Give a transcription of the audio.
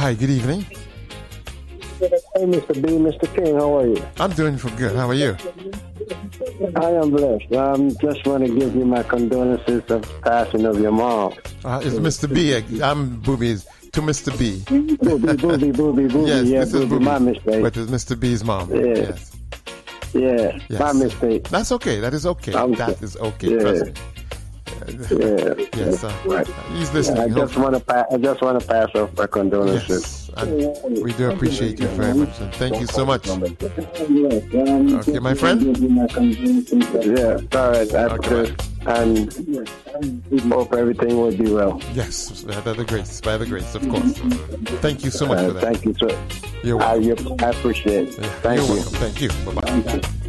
Hi, good evening. Hey, Mr. B, Mr. King, how are you? I'm doing good. How are you? I am blessed. Just want to give you my condolences of the passing of your mom. It's Mr. B. I'm Boobies to Mr. B. Booby. Yes, Yeah, this is Booby, my mistake. But it's Mr. B's mom. Yeah. Yes. Yeah, my mistake. That's okay. That is okay. That is okay. Yeah. Trust me. Yes, he's listening. I just want to pass off my condolences. Yes, and we do appreciate you very much, and thank you so much. Okay, my friend. Yeah, all right. And hope everything will be well. Yes, by the grace, of course. Thank you so much for that. Thank you, sir. You're welcome. I appreciate it. Thank you. Welcome. Thank you. Bye-bye.